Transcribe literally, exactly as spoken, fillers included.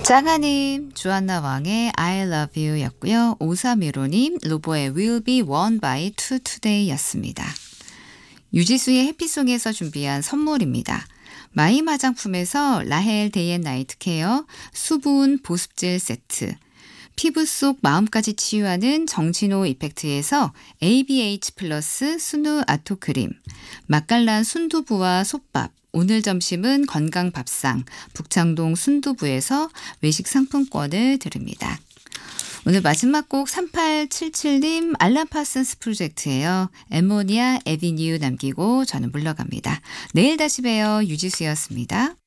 짱아님, 주안나 왕의 I love you 였고요. 오삼일오님, 로보의 will be won by two today 였습니다. 유지수의 해피송에서 준비한 선물입니다. 마임 화장품에서 라헬 데이 앤 나이트 케어 수분 보습젤 세트, 피부 속 마음까지 치유하는 정진호 이펙트에서 에이비에이치 플러스 순우 아토크림, 맛깔난 순두부와 솥밥, 오늘 점심은 건강밥상 북창동 순두부에서 외식 상품권을 드립니다. 오늘 마지막 곡 삼팔칠칠님 알람 파슨스 프로젝트예요. 엠모니아 에비뉴 남기고 저는 물러갑니다. 내일 다시 봬요. 유지수였습니다.